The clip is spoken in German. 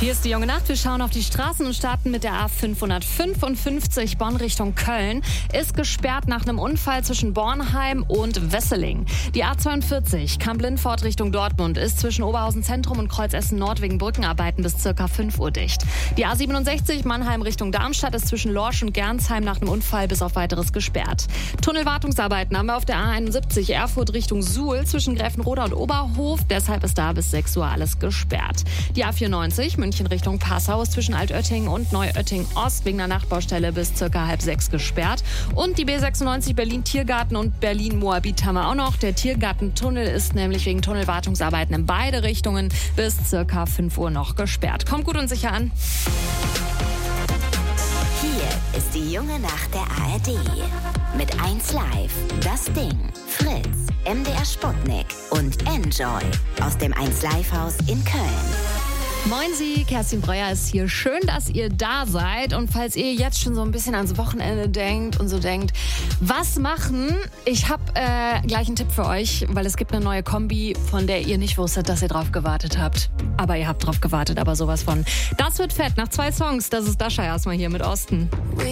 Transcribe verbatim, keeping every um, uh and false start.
Hier ist die junge Nacht. Wir schauen auf die Straßen und starten mit der A fünfhundertfünfundfünfzig Bonn Richtung Köln. Ist gesperrt nach einem Unfall zwischen Bornheim und Wesseling. Die A zweiundvierzig Kamp-Lindfort Richtung Dortmund ist zwischen Oberhausen Zentrum und Kreuz Essen Nord wegen Brückenarbeiten bis circa fünf Uhr dicht. Die A siebenundsechzig Mannheim Richtung Darmstadt ist zwischen Lorsch und Gernsheim nach einem Unfall bis auf weiteres gesperrt. Tunnelwartungsarbeiten haben wir auf der A einundsiebzig Erfurt Richtung Suhl zwischen Gräfenroda und Oberhof. Deshalb ist da bis sechs Uhr alles gesperrt. Die A vierundneunzig München Richtung Passau ist zwischen Altötting und Neuötting Ost wegen einer Nachtbaustelle bis circa halb sechs gesperrt. Und die B sechsundneunzig Berlin-Tiergarten und Berlin-Moabit haben wir auch noch. Der Tiergartentunnel ist nämlich wegen Tunnelwartungsarbeiten in beide Richtungen bis circa fünf Uhr noch gesperrt. Kommt gut und sicher an. Hier ist die junge Nacht der A R D. Mit eins Live, Das Ding, Fritz, M D R Sputnik und Enjoy aus dem eins Live Haus in Köln. Moin Sie, Kerstin Breuer ist hier. Schön, dass ihr da seid. Und falls ihr jetzt schon so ein bisschen ans Wochenende denkt und so denkt, was machen? Ich habe äh, gleich einen Tipp für euch, weil es gibt eine neue Kombi, von der ihr nicht wusstet, dass ihr drauf gewartet habt. Aber ihr habt drauf gewartet, aber sowas von. Das wird fett nach zwei Songs. Das ist Dasha erstmal hier mit Osten.